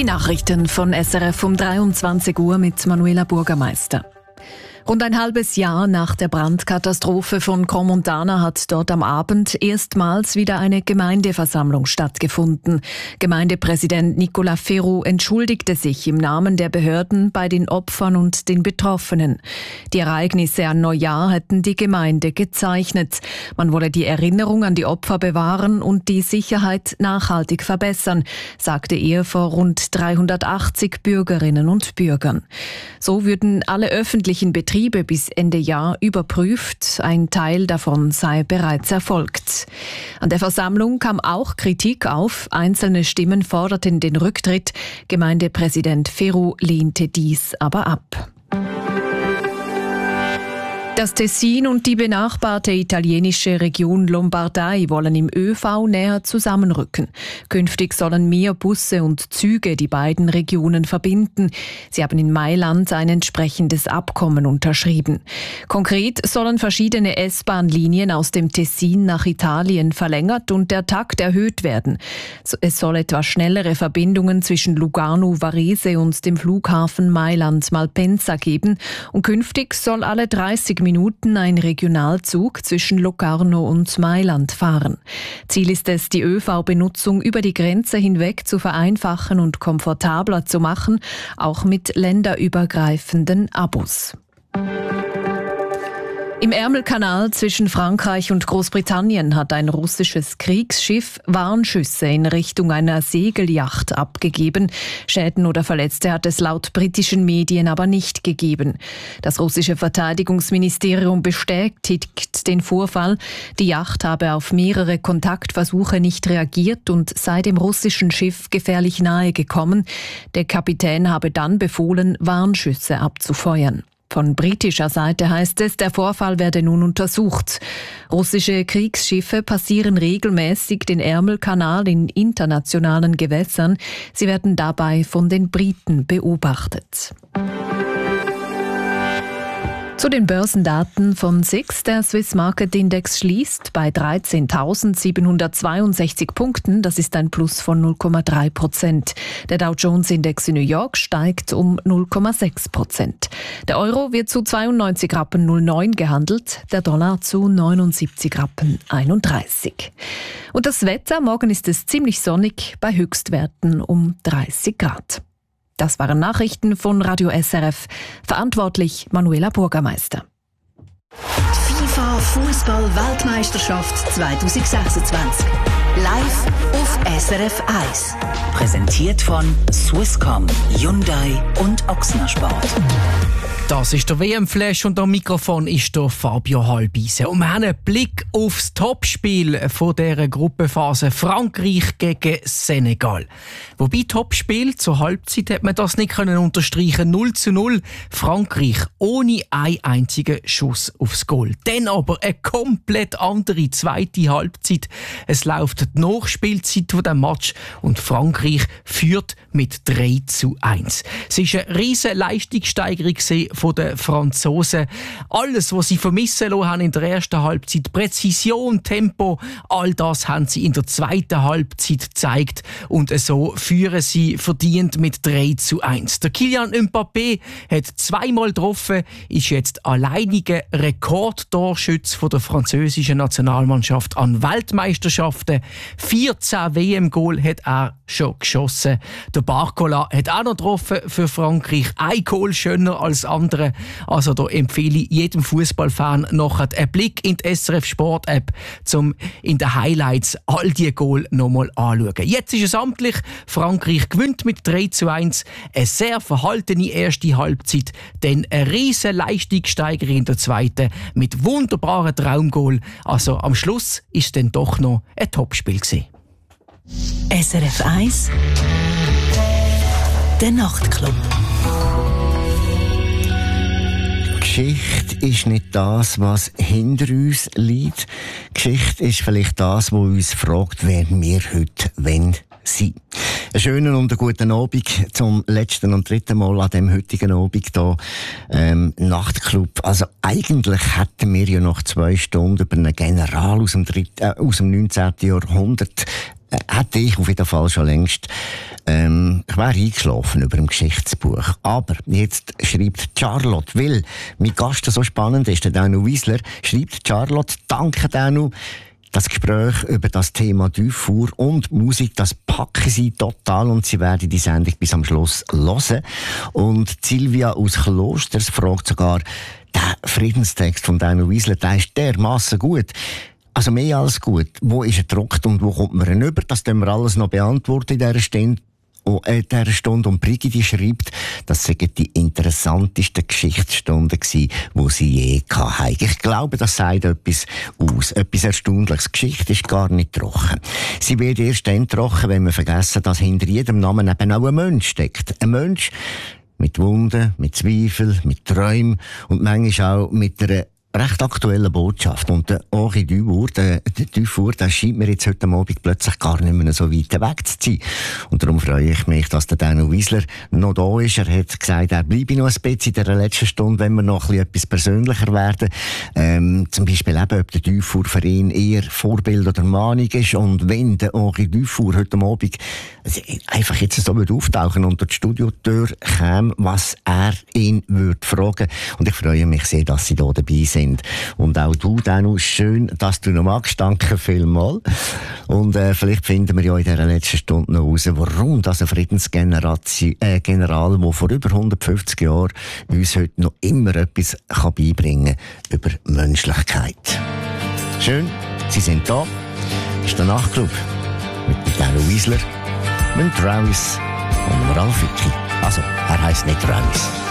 Die Nachrichten von SRF um 23 Uhr mit Manuela Burgermeister. Rund ein halbes Jahr nach der Brandkatastrophe von Crans-Montana hat dort am Abend erstmals wieder eine Gemeindeversammlung stattgefunden. Gemeindepräsident Nicolas Ferrou entschuldigte sich im Namen der Behörden bei den Opfern und den Betroffenen. Die Ereignisse an Neujahr hätten die Gemeinde gezeichnet. Man wolle die Erinnerung an die Opfer bewahren und die Sicherheit nachhaltig verbessern, sagte er vor rund 380 Bürgerinnen und Bürgern. So würden alle öffentlichen Betriebe bis Ende Jahr überprüft. Ein Teil davon sei bereits erfolgt. An der Versammlung kam auch Kritik auf. Einzelne Stimmen forderten den Rücktritt. Gemeindepräsident Ferrou lehnte dies aber ab. Das Tessin und die benachbarte italienische Region Lombardei wollen im ÖV näher zusammenrücken. Künftig sollen mehr Busse und Züge die beiden Regionen verbinden. Sie haben in Mailand ein entsprechendes Abkommen unterschrieben. Konkret sollen verschiedene S-Bahn-Linien aus dem Tessin nach Italien verlängert und der Takt erhöht werden. Es soll etwa schnellere Verbindungen zwischen Lugano, Varese und dem Flughafen Mailand-Malpensa geben. Und künftig soll alle 30 Minuten ein Regionalzug zwischen Locarno und Mailand fahren. Ziel ist es, die ÖV-Benutzung über die Grenze hinweg zu vereinfachen und komfortabler zu machen, auch mit länderübergreifenden Abos. Im Ärmelkanal zwischen Frankreich und Großbritannien hat ein russisches Kriegsschiff Warnschüsse in Richtung einer Segelyacht abgegeben. Schäden oder Verletzte hat es laut britischen Medien aber nicht gegeben. Das russische Verteidigungsministerium bestätigt den Vorfall. Die Yacht habe auf mehrere Kontaktversuche nicht reagiert und sei dem russischen Schiff gefährlich nahe gekommen. Der Kapitän habe dann befohlen, Warnschüsse abzufeuern. Von britischer Seite heißt es, der Vorfall werde nun untersucht. Russische Kriegsschiffe passieren regelmäßig den Ärmelkanal in internationalen Gewässern. Sie werden dabei von den Briten beobachtet. Zu den Börsendaten von SIX. Der Swiss Market Index schließt bei 13.762 Punkten. Das ist ein Plus von 0,3%. Der Dow Jones Index in New York steigt um 0,6%. Der Euro wird zu 92,09 Rappen gehandelt, der Dollar zu 79,31 Rappen. Und das Wetter, morgen ist es ziemlich sonnig bei Höchstwerten um 30 Grad. Das waren Nachrichten von Radio SRF. Verantwortlich Manuela Burgermeister. Die FIFA Fußball-Weltmeisterschaft 2026. Live auf SRF 1. Präsentiert von Swisscom, Hyundai und Ochsner Sport. Das ist der WM-Flash und am Mikrofon ist der Fabio Halbise. Und wir haben einen Blick aufs Topspiel von dieser Gruppenphase Frankreich gegen Senegal. Wobei Topspiel zur Halbzeit hat man das nicht können unterstreichen. 0:0 Frankreich ohne einen einzigen Schuss aufs Goal. Dann aber eine komplett andere zweite Halbzeit. Es läuft die Nachspielzeit von dem Match und Frankreich führt mit 3:1. Es war eine riesige Leistungssteigerung von den Franzosen. Alles, was sie vermissen lassen haben in der ersten Halbzeit, Präzision, Tempo, all das haben sie in der zweiten Halbzeit gezeigt und so führen sie verdient mit 3:1. Der Kylian Mbappé hat zweimal getroffen, ist jetzt alleiniger Rekordtorschütze von der französischen Nationalmannschaft an Weltmeisterschaften. 14 WM-Goal hat er schon geschossen. Der Barcola hat auch noch getroffen für Frankreich. Ein Goal schöner als andere. Also da empfehle ich jedem Fußballfan nachher einen Blick in die SRF Sport App, um in den Highlights all die Goal nochmal anzuschauen. Jetzt ist es amtlich. Frankreich gewinnt mit 3:1. Eine sehr verhaltene erste Halbzeit. Dann eine riesen Leistungssteigerung in der zweiten mit wunderbaren Traumgoal. Also am Schluss ist es dann doch noch ein Topspiel gewesen. SRF 1 Der Nachtclub. Geschichte ist nicht das, was hinter uns liegt. Geschichte ist vielleicht das, was uns fragt, wer wir heute sein. Einen schönen und einen guten Abend zum letzten und dritten Mal an dem heutigen Abend hier Nachtclub. Also eigentlich hätten wir ja noch 2 Stunden über einen General aus dem 19. Jahrhundert hätte ich auf jeden Fall schon längst Ich wäre eingeschlafen über dem Geschichtsbuch. Aber jetzt schreibt Charlotte, weil mein Gast so spannend ist, der Danu Wiesler, schreibt Charlotte, danke Danu. Das Gespräch über das Thema Dufour und Musik, das packen Sie total und Sie werden die Sendung bis am Schluss hören. Und Silvia aus Klosters fragt sogar, der Friedenstext von Danu Wiesler, der ist dermassen gut. Also mehr als gut. Wo ist er gedruckt und wo kommt man ihn über? Das können wir alles noch beantworten in dieser Stunde. Und Brigitte schreibt, das seien die interessantesten Geschichtsstunden gewesen, die sie je hatten. Ich glaube, das sagt etwas aus. Etwas Erstaunliches. Geschichte ist gar nicht trocken. Sie wird erst dann trocken, wenn wir vergessen, dass hinter jedem Namen eben auch ein Mensch steckt. Ein Mensch mit Wunden, mit Zweifeln, mit Träumen und manchmal auch mit einer recht aktuelle Botschaft. Und der Henri Dufour, der scheint mir jetzt heute Abend plötzlich gar nicht mehr so weit weg zu sein. Und darum freue ich mich, dass der Danu Wiesler noch da ist. Er hat gesagt, er bleibe noch ein bisschen in der letzten Stunde, wenn wir noch etwas persönlicher werden. Zum Beispiel eben, ob der Dufour für ihn eher Vorbild oder Mahnung ist. Und wenn der Henri Dufour heute Abend einfach jetzt so auftauchen und durch die Studiotür käme, was er ihn würde fragen. Und ich freue mich sehr, dass Sie da dabei sind. Und auch du, Danu, schön, dass du noch magst. Danke vielmals. Und vielleicht finden wir ja in dieser letzten Stunde noch heraus, warum das ein Friedensgeneral, der vor über 150 Jahren uns heute noch immer etwas beibringen kann über Menschlichkeit. Schön, Sie sind da. Das ist der Nachtclub mit Danu Wiesler, mit Travis und Ralf Vicky. Also, er heisst nicht Travis.